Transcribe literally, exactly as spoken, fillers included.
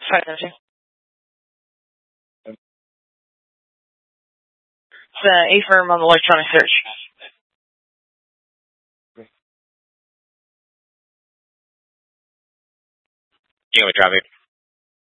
five seventeen. It's uh, A firm on the electronic search. You want me to drop it?